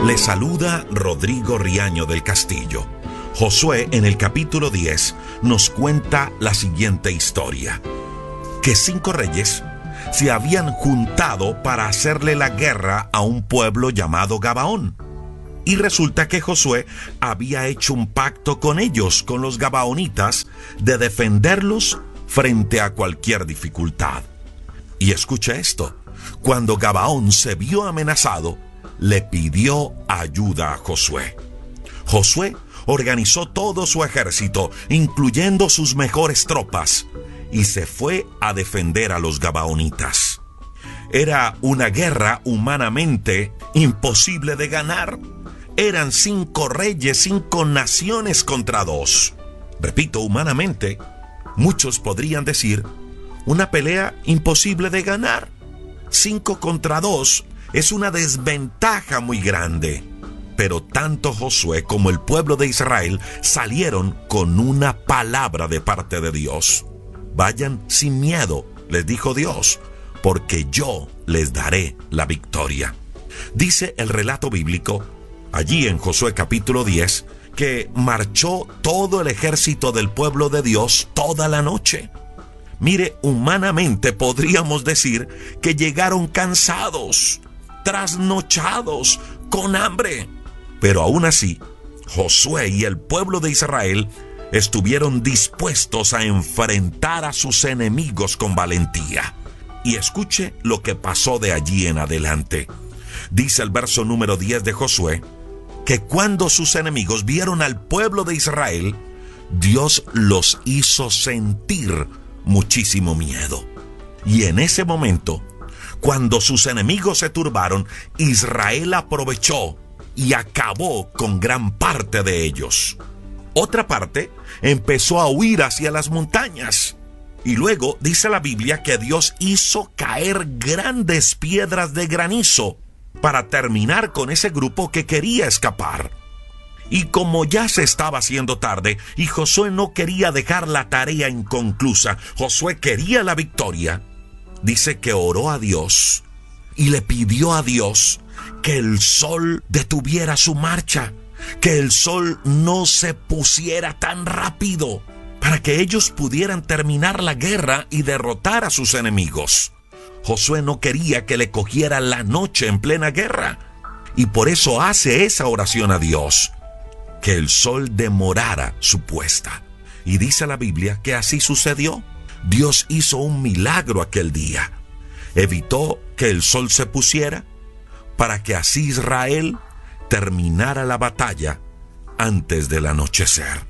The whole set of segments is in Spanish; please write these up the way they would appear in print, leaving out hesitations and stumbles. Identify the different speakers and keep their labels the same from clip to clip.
Speaker 1: Le saluda Rodrigo Riaño del Castillo. Josué, en el capítulo 10, nos cuenta la siguiente historia: que 5 reyes se habían juntado para hacerle la guerra a un pueblo llamado Gabaón. Y resulta que Josué había hecho un pacto con ellos, con los gabaonitas, de defenderlos frente a cualquier dificultad. Y escucha esto: cuando Gabaón se vio amenazado, le pidió ayuda a Josué. Josué organizó todo su ejército, incluyendo sus mejores tropas, y se fue a defender a los gabaonitas. Era una guerra humanamente imposible de ganar. Eran 5 reyes, 5 naciones contra 2. Repito, humanamente, muchos podrían decir, una pelea imposible de ganar. 5 contra 2 es una desventaja muy grande. Pero tanto Josué como el pueblo de Israel salieron con una palabra de parte de Dios. Vayan sin miedo, les dijo Dios, porque yo les daré la victoria. Dice el relato bíblico, allí en Josué capítulo 10, que marchó todo el ejército del pueblo de Dios toda la noche. Mire, humanamente podríamos decir que llegaron cansados, trasnochados, con hambre. Pero aún así, Josué y el pueblo de Israel estuvieron dispuestos a enfrentar a sus enemigos con valentía. Y escuche lo que pasó de allí en adelante. Dice el verso número 10 de Josué, que cuando sus enemigos vieron al pueblo de Israel, Dios los hizo sentir muchísimo miedo. Y en ese momento, cuando sus enemigos se turbaron, Israel aprovechó y acabó con gran parte de ellos. Otra parte empezó a huir hacia las montañas. Y luego dice la Biblia que Dios hizo caer grandes piedras de granizo para terminar con ese grupo que quería escapar. Y como ya se estaba haciendo tarde y Josué no quería dejar la tarea inconclusa, Josué quería la victoria, dice que oró a Dios y le pidió a Dios que el sol detuviera su marcha, que el sol no se pusiera tan rápido, para que ellos pudieran terminar la guerra y derrotar a sus enemigos. Josué no quería que le cogiera la noche en plena guerra, y por eso hace esa oración a Dios, que el sol demorara su puesta. Y dice la Biblia que así sucedió. Dios hizo un milagro aquel día. Evitó que el sol se pusiera, para que así Israel terminara la batalla antes del anochecer.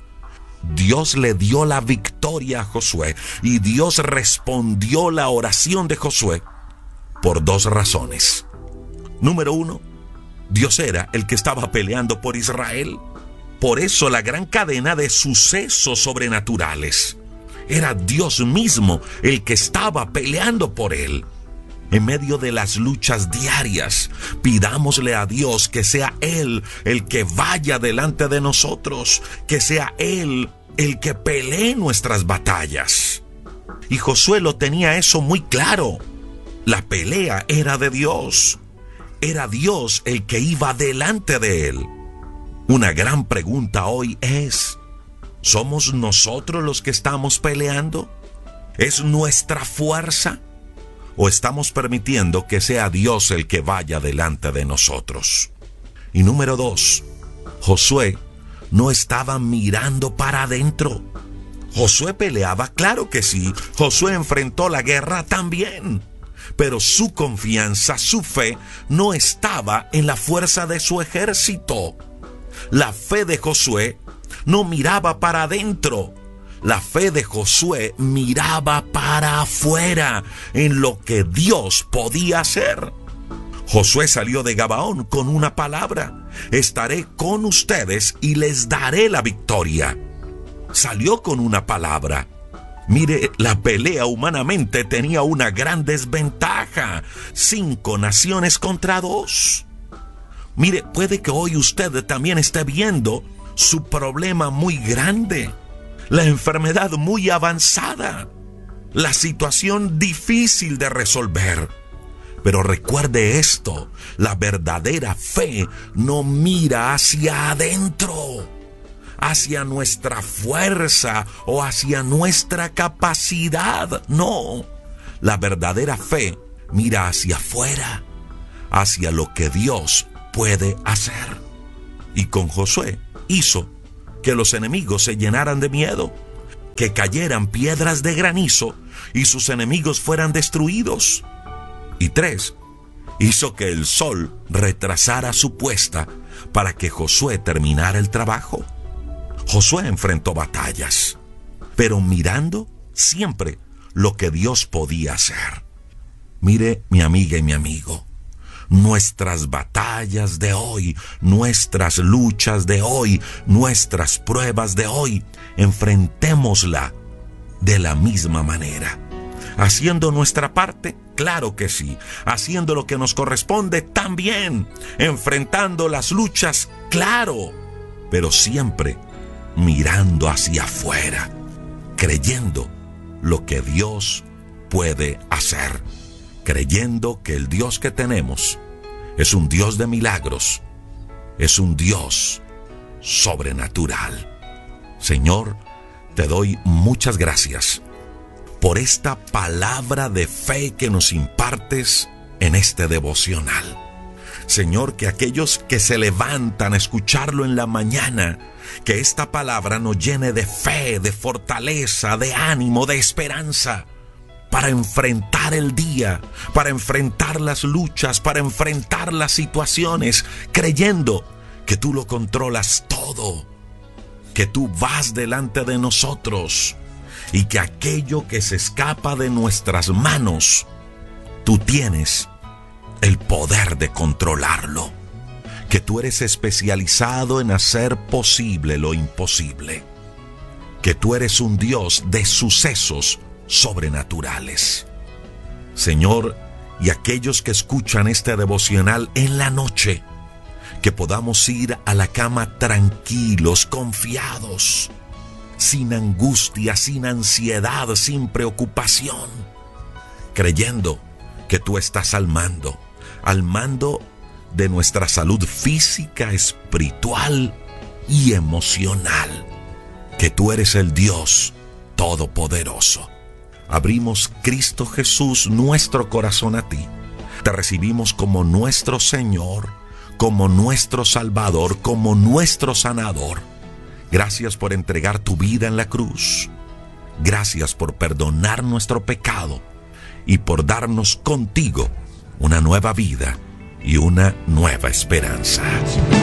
Speaker 1: Dios le dio la victoria a Josué, y Dios respondió la oración de Josué por 2 razones. Número 1, Dios era el que estaba peleando por Israel. Por eso la gran cadena de sucesos sobrenaturales. Era Dios mismo el que estaba peleando por él. En medio de las luchas diarias, pidámosle a Dios que sea Él el que vaya delante de nosotros, que sea Él el que pelee nuestras batallas. Y Josué lo tenía eso muy claro. La pelea era de Dios. Era Dios el que iba delante de él. Una gran pregunta hoy es, ¿somos nosotros los que estamos peleando? ¿Es nuestra fuerza? ¿O estamos permitiendo que sea Dios el que vaya delante de nosotros? Y número 2, Josué no estaba mirando para adentro. Josué peleaba, claro que sí. Josué enfrentó la guerra también. Pero su confianza, su fe, no estaba en la fuerza de su ejército. La fe de Josué no miraba para adentro. La fe de Josué miraba para afuera, en lo que Dios podía hacer. Josué salió de Gabaón con una palabra: estaré con ustedes y les daré la victoria. Salió con una palabra. Mire, la pelea humanamente tenía una gran desventaja: 5 naciones contra 2. Mire, puede que hoy usted también esté viendo su problema muy grande, la enfermedad muy avanzada, la situación difícil de resolver. Pero recuerde esto, la verdadera fe no mira hacia adentro, hacia nuestra fuerza o hacia nuestra capacidad. No, la verdadera fe mira hacia afuera, hacia lo que Dios puede hacer. Y con Josué hizo que los enemigos se llenaran de miedo, que cayeran piedras de granizo y sus enemigos fueran destruidos. Y 3, hizo que el sol retrasara su puesta para que Josué terminara el trabajo. Josué enfrentó batallas, pero mirando siempre lo que Dios podía hacer. Mire, mi amiga y mi amigo, nuestras batallas de hoy, nuestras luchas de hoy, nuestras pruebas de hoy, enfrentémosla de la misma manera. Haciendo nuestra parte, claro que sí. Haciendo lo que nos corresponde, también. Enfrentando las luchas, claro. Pero siempre mirando hacia afuera, creyendo lo que Dios puede hacer. Creyendo que el Dios que tenemos es un Dios de milagros, es un Dios sobrenatural. Señor, te doy muchas gracias por esta palabra de fe que nos impartes en este devocional. Señor, que aquellos que se levantan a escucharlo en la mañana, que esta palabra nos llene de fe, de fortaleza, de ánimo, de esperanza, para enfrentar el día, para enfrentar las luchas, para enfrentar las situaciones, creyendo que tú lo controlas todo, que tú vas delante de nosotros y que aquello que se escapa de nuestras manos, tú tienes el poder de controlarlo, que tú eres especializado en hacer posible lo imposible, que tú eres un Dios de sucesos sobrenaturales. Señor, y aquellos que escuchan este devocional en la noche, que podamos ir a la cama tranquilos, confiados, sin angustia, sin ansiedad, sin preocupación, creyendo que tú estás al mando de nuestra salud física, espiritual y emocional, que tú eres el Dios Todopoderoso. Abrimos, Cristo Jesús, nuestro corazón a ti. Te recibimos como nuestro Señor, como nuestro Salvador, como nuestro sanador. Gracias por entregar tu vida en la cruz. Gracias por perdonar nuestro pecado y por darnos contigo una nueva vida y una nueva esperanza.